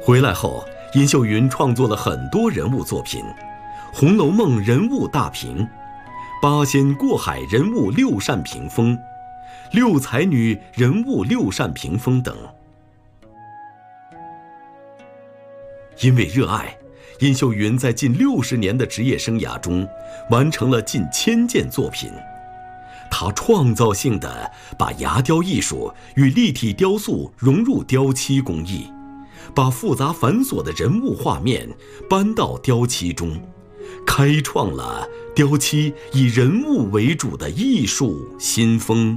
回来后，殷秀云创作了很多人物作品，《红楼梦》人物大评，八仙过海人物六扇屏风，六才女人物六扇屏风等。因为热爱，殷秀云在近60年的职业生涯中，完成了近1000件作品。他创造性地把牙雕艺术与立体雕塑融入雕漆工艺，把复杂繁琐的人物画面搬到雕漆中，开创了雕漆以人物为主的艺术新风。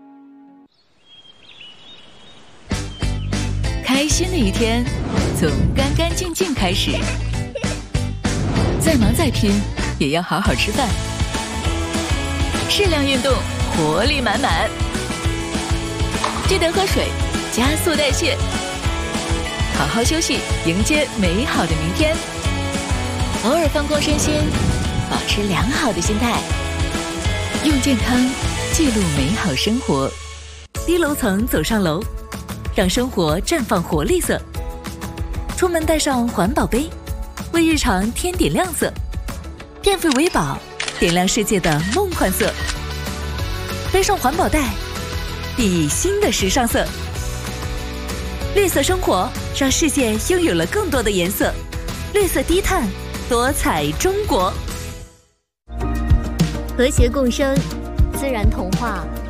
开心的一天从干干净净开始，再忙再拼也要好好吃饭，适量运动，活力满满。记得喝水，加速代谢，好好休息，迎接美好的明天。偶尔放空身心，保持良好的心态，用健康记录美好生活。低楼层走上楼，让生活绽放活力色。出门带上环保杯，为日常添点亮色。变废为宝，点亮世界的梦幻色。背上环保袋，熠熠新的时尚色。绿色生活，让世界拥有了更多的颜色。绿色低碳，多彩中国。 和谐共生，自然童话。